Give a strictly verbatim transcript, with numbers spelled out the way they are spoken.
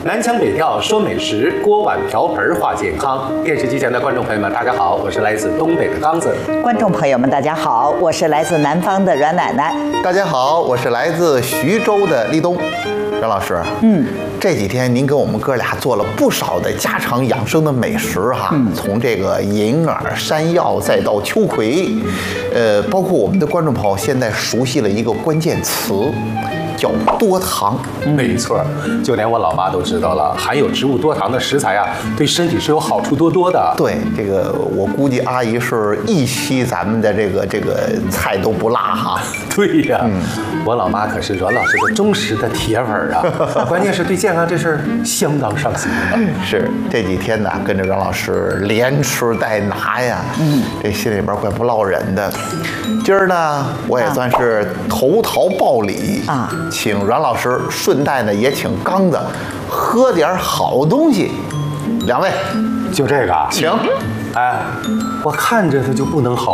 南腔北调说美食，锅碗瓢盆话健康。电视机前的观众朋友们，大家好，我是来自东北的刚子。 观众朋友们，大家好，我是来自南方的阮奶奶。 大家好，我是来自徐州的立冬。阮老师，嗯，这几天您给我们哥俩做了不少的家常养生的美食哈，嗯、从这个银耳、山药再到秋葵，呃，包括我们的观众朋友现在熟悉了一个关键词。叫多糖， 没错，就连我老妈都知道了，含有植物多糖的食材啊，对身体是有好处多多的。 对，这个我估计阿姨是一期咱们的这个这个菜都不落哈。 对呀、嗯，我老妈可是阮老师的忠实的铁粉啊，关键是对健康这事儿相当上心啊。 是这几天呢，跟着阮老师连吃带拿呀，嗯，这心里边怪不落忍的。今儿呢，我也算是投桃报李啊。请阮老师，顺带呢也请刚子喝点好东西。两位， 就这个， 请。 哎，我看着他就不能好